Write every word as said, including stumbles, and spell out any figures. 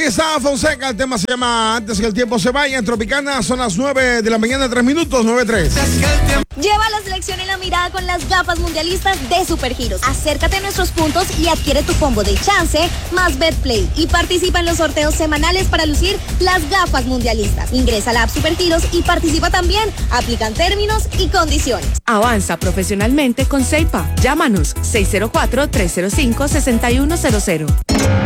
está Fonseca, el tema se llama Antes que el tiempo se vaya. En Tropicana son las nueve de la mañana, tres minutos, nueve tres. Lleva la selección en la mirada con las gafas mundialistas de Supergiros. Acércate a nuestros puntos y adquiere tu combo de chance más BetPlay y participa en los sorteos semanales para lucir las gafas mundialistas. Ingresa a la app Supergiros y participa también. Aplican términos y condiciones. Avanza profesionalmente con Seipa. Llámanos seis cero cuatro, tres cero cinco, seis uno cero cero.